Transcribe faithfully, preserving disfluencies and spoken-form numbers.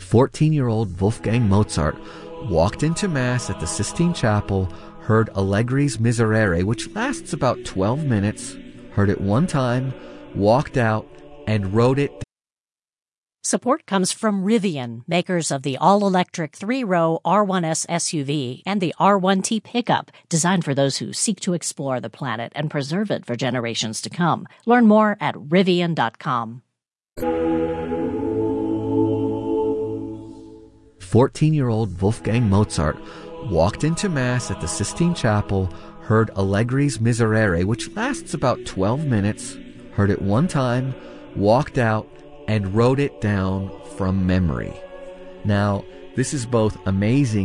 fourteen-year-old Wolfgang Mozart walked into Mass at the Sistine Chapel, heard Allegri's Miserere, which lasts about twelve minutes, heard it one time, walked out, and wrote it. Support comes from Rivian, makers of the all-electric three-row R one S S U V and the R one T pickup, designed for those who seek to explore the planet and preserve it for generations to come. Learn more at rivian dot com. fourteen-year-old Wolfgang Mozart walked into Mass at the Sistine Chapel, heard Allegri's Miserere, which lasts about twelve minutes, heard it one time, walked out, and wrote it down from memory. Now, this is both amazing